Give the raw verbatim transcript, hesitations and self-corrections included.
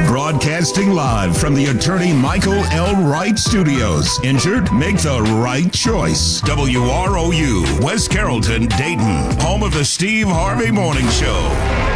Broadcasting live from the attorney Michael L. Wright Studios. Injured? Make the right choice. W R O U, West Carrollton, Dayton. Home of the Steve Harvey Morning Show.